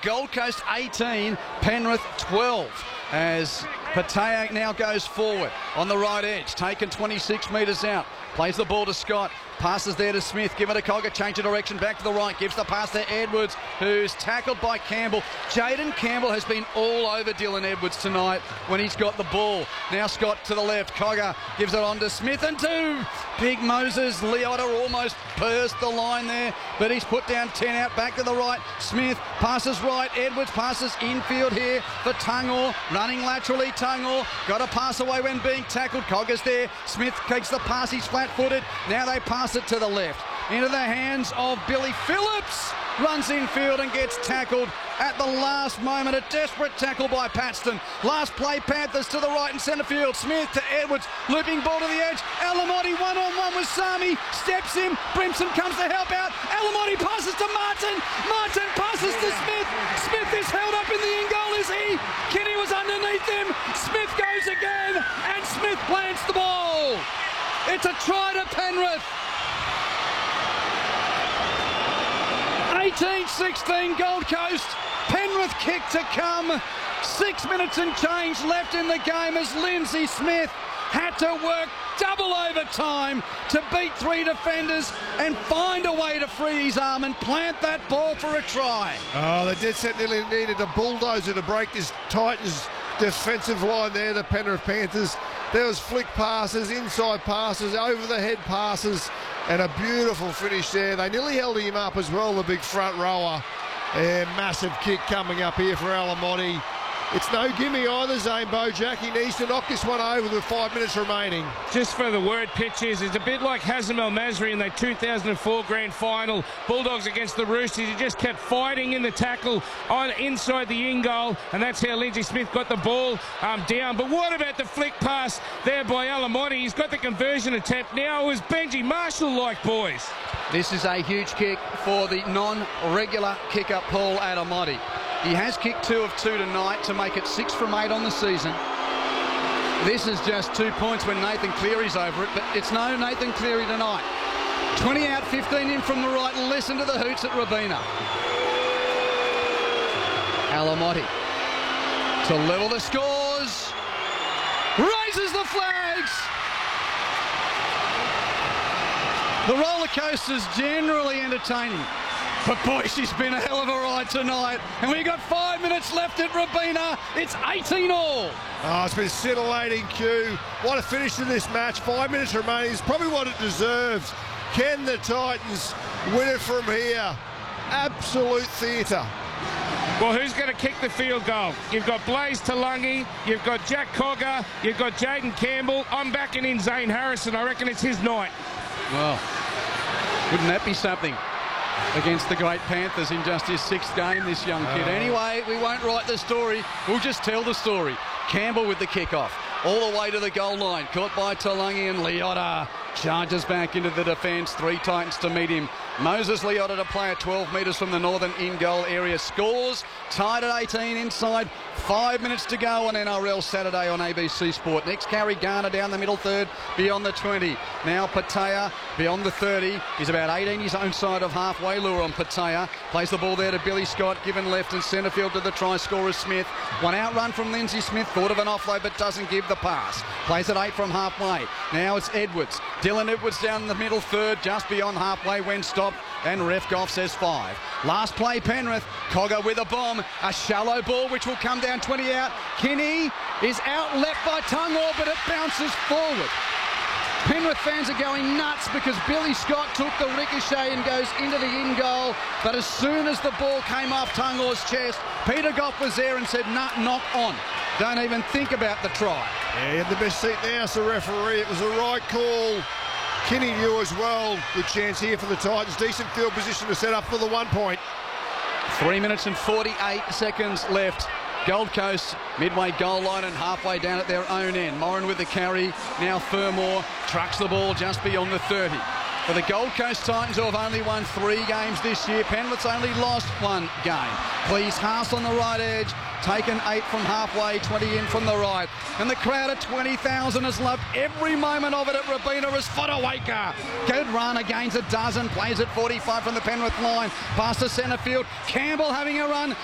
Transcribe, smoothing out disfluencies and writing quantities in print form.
Gold Coast 18, Penrith 12. As Petaia now goes forward on the right edge, taken 26 metres out, plays the ball to Scott, passes there to Smith, give it to Cogger, change of direction, back to the right, gives the pass to Edwards, who's tackled by Campbell. Jaden Campbell has been all over Dylan Edwards tonight when he's got the ball. Now Scott to the left, Cogger gives it on to Smith and two. Big Moses Leota almost burst the line there, but he's put down 10 out, back to the right. Smith passes right, Edwards passes infield here for Tungor, running laterally Tungor, got a pass away when being tackled. Cogger's there, Smith takes the pass, he's flat-footed, now they pass it to the left, into the hands of Billy Phillips, runs infield and gets tackled at the last moment. A desperate tackle by Paxton. Last play, Panthers to the right in centre field. Smith to Edwards, looping ball to the edge. Alamotti one-on-one with Sami, steps in, Brimson comes to help out. Alamotti passes to Martin, Martin passes to Smith. Smith is held up in the in goal, is he? Kenny was underneath him. Smith goes again, and Smith plants the ball. It's a try to Penrith. 18-16 Gold Coast. Penrith kick to come. 6 minutes and change left in the game as Lindsay Smith had to work double overtime to beat three defenders and find a way to free his arm and plant that ball for a try. Oh, the dead set nearly needed a bulldozer to break this Titans defensive line there, the Penrith Panthers. There was flick passes, inside passes, over the head passes, and a beautiful finish there. They nearly held him up as well, the big front rower. And massive kick coming up here for Alamotti. It's no gimme either, Zane Bojack. He needs to knock this one over with 5 minutes remaining. Just for the word pitches, it's a bit like Hazem El Masri in the 2004 grand final. Bulldogs against the Roosters. He just kept fighting in the tackle on inside the in goal, and that's how Lindsay Smith got the ball down. But what about the flick pass there by Alamotti? He's got the conversion attempt now. It was Benji Marshall-like, boys. This is a huge kick for the non-regular kicker Paul Alamotti. He has kicked 2 of 2 tonight to make it 6 from 8 on the season. This is just 2 points when Nathan Cleary's over it, but it's no Nathan Cleary tonight. 20 out, 15 in from the right. Listen to the hoots at Robina. Alamotti to level the scores. Raises the flags. The roller coaster's generally entertaining. But boy, she's been a hell of a ride tonight. And we've got 5 minutes left at Robina. It's 18-all. Oh, it's been scintillating, Q. What a finish to this match. 5 minutes remaining. It's probably what it deserves. Can the Titans win it from here? Absolute theatre. Well, who's going to kick the field goal? You've got Blaze Talangi, you've got Jack Cogger, you've got Jaden Campbell. I'm backing in Zane Harrison. I reckon it's his night. Well, wouldn't that be something? Against the great Panthers in just his 6th game, this young kid. Anyway, we won't write the story. We'll just tell the story. Campbell with the kickoff. All the way to the goal line. Caught by Talangi, and Leota charges back into the defence. 3 Titans to meet him. Moses Leota to play at 12 metres from the northern in-goal area. Scores tied at 18 inside. 5 minutes to go on NRL Saturday on ABC Sport. Next carry, Garner down the middle third, beyond the 20. Now Petaia beyond the 30. He's about 18 his own side of halfway. Lure on Petaia. Plays the ball there to Billy Scott, given left and centre field to the try scorer Smith. One out run from Lindsay Smith. Thought of an offload but doesn't give the pass. Plays at 8 from halfway. Now it's Edwards. Dylan Edwards down the middle third, just beyond halfway when stopped, and ref Goff says 5. Last play, Penrith. Cogger with a bomb. A shallow ball which will come down 20 out. Kinney is out left by Tungor, but it bounces forward. Penrith fans are going nuts because Billy Scott took the ricochet and goes into the in goal. But as soon as the ball came off Tungor's chest, Peter Goff was there and said, "Nah, knock on. Don't even think about the try." Yeah, he had the best seat there as the referee. It was the right call. Kinney knew as well. Good chance here for the Titans. Decent field position to set up for the 1 point. 3 minutes and 48 seconds left. Gold Coast midway goal line and halfway down at their own end. Moran with the carry. Now Fermor trucks the ball just beyond the 30. For the Gold Coast Titans, who have only won 3 games this year, Penrith's only lost 1 game. Please Haas on the right edge. Taken 8 from halfway, 20 in from the right. And the crowd at 20,000 has loved every moment of it at Robina as Fodawaker. Good run, gains a dozen, plays at 45 from the Penrith line. Past the centre field. Campbell having a run.